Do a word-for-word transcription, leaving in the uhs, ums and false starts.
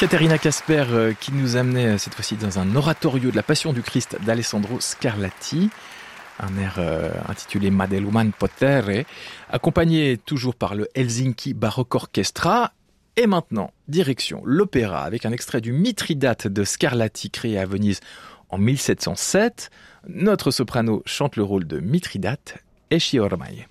Caterina Casper euh, qui nous amenait euh, cette fois-ci dans un oratorio de la Passion du Christ d'Alessandro Scarlatti, un air euh, intitulé Madeluman Potere, accompagné toujours par le Helsinki Baroque Orchestra. Et maintenant, direction l'opéra avec un extrait du Mithridate de Scarlatti créé à Venise en mille sept cent sept. Notre soprano chante le rôle de Mithridate, Esci ormai.